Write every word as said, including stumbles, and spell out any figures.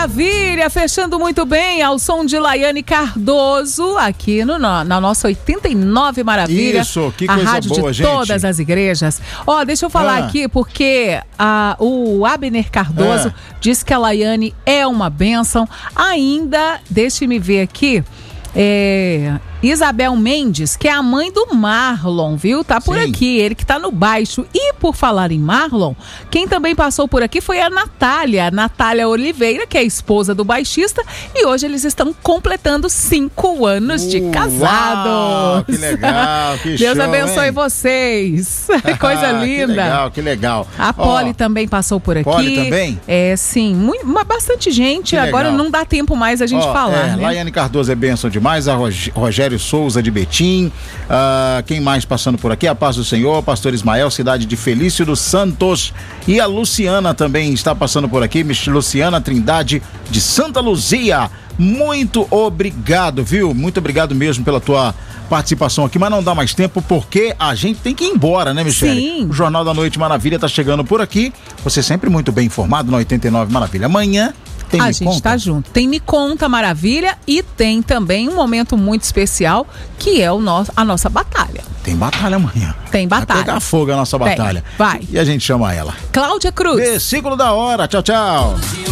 Maravilha, fechando muito bem ao som de Laiane Cardoso, aqui no, na nossa oitenta e nove Maravilha. Isso, que a coisa rádio boa, de gente. todas as igrejas. Ó, deixa eu falar Ah. aqui, porque a, o Abner Cardoso Ah. disse que a Laiane é uma bênção. Ainda, deixe-me ver aqui, é... Isabel Mendes, que é a mãe do Marlon, viu? Tá por Sim. aqui, ele que tá no baixo. E por falar em Marlon, quem também passou por aqui foi a Natália, Natália Oliveira, que é a esposa do baixista. E hoje eles estão completando cinco anos de casados. Uau, que legal, que Deus show, abençoe hein? vocês. Coisa linda. Que legal, que legal. A Poli também passou por aqui. Poli também? É, sim, muito, mas bastante gente. Que Agora legal. não dá tempo mais a gente Ó, falar, é, né? Laiane Cardoso é bênção demais, a Rog- Rogério Souza de Betim, ah, quem mais passando por aqui? A Paz do Senhor, Pastor Ismael, cidade de Felício dos Santos, e a Luciana também está passando por aqui, Mich- Luciana Trindade de Santa Luzia. Muito obrigado, viu? Muito obrigado mesmo pela tua participação aqui, mas não dá mais tempo porque a gente tem que ir embora, né, Michele? Sim. O Jornal da Noite Maravilha tá chegando por aqui. Você sempre muito bem informado no oitenta e nove Maravilha. Amanhã tem A Me gente Conta? tá junto. Tem Me Conta Maravilha e tem também um momento muito especial que é o nosso, a nossa batalha. Tem batalha amanhã. Tem batalha. Vai pegar fogo a nossa Tem. batalha. Vai. E a gente chama ela. Cláudia Cruz. Versículo da hora. Tchau, tchau.